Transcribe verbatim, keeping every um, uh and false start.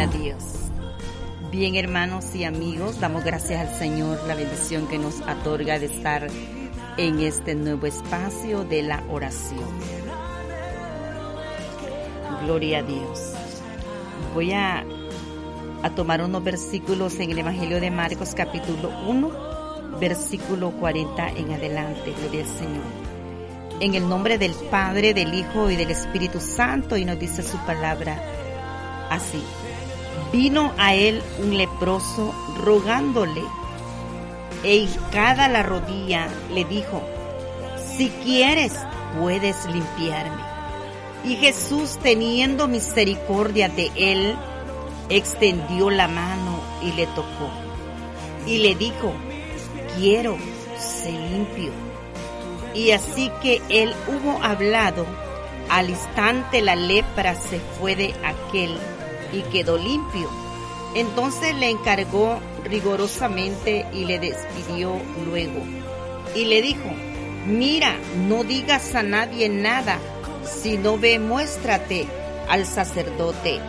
a Dios. Bien, hermanos y amigos, damos gracias al Señor, la bendición que nos otorga de estar en este nuevo espacio de la oración. Gloria a Dios. Voy a, a tomar unos versículos en el Evangelio de Marcos, capítulo uno, versículo cuarenta en adelante. Gloria al Señor. En el nombre del Padre, del Hijo y del Espíritu Santo, y nos dice su palabra así. Vino a él un leproso rogándole, e hincada la rodilla le dijo: si quieres, puedes limpiarme. Y Jesús, teniendo misericordia de él, extendió la mano y le tocó. Y le dijo: quiero, sé limpio. Y así que él hubo hablado, al instante la lepra se fue de aquel y quedó limpio. Entonces le encargó rigurosamente y le despidió luego. Y le dijo: mira, no digas a nadie nada, sino ve, muéstrate al sacerdote